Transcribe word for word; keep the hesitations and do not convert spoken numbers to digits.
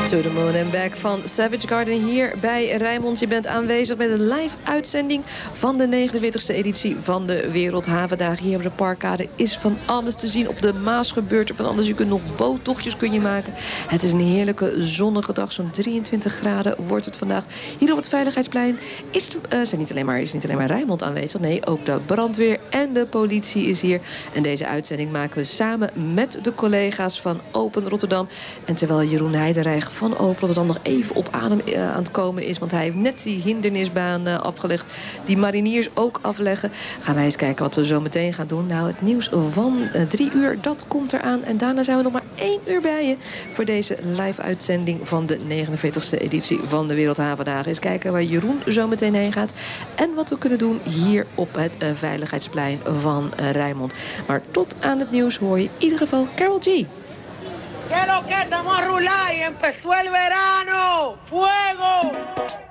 To the Moon and Back van Savage Garden hier bij Rijnmond. Je bent aanwezig met een live uitzending van de negenenveertigste editie van de Wereldhavendagen. Hier op de Parkkade is van alles te zien. Op de Maas gebeurt er van alles. Je kunt nog boottochtjes kun je maken. Het is een heerlijke zonnige dag. Zo'n drieëntwintig graden wordt het vandaag. Hier op het Veiligheidsplein is, uh, zijn niet alleen maar, is niet alleen maar Rijnmond aanwezig. Nee, ook de brandweer en de politie is hier. En deze uitzending maken we samen met de collega's van Open Rotterdam. En terwijl Jeroen Heidenreich van Open Rotterdam nog even op adem uh, aan het komen is, want hij heeft net die hindernisbaan uh, afgelegd, die mariniers ook afleggen, gaan wij eens kijken wat we zo meteen gaan doen. Nou, het nieuws van uh, drie uur, dat komt eraan. En daarna zijn we nog maar één uur bij je voor deze live-uitzending van de negenenveertigste editie van de Wereldhavendagen. Eens kijken waar Jeroen zo meteen heen gaat en wat we kunnen doen hier op het uh, Veiligheidsplein van uh, Rijnmond. Maar tot aan het nieuws hoor je in ieder geval Carol G. ¿Qué lo que estamos a rular y empezó el verano? ¡Fuego!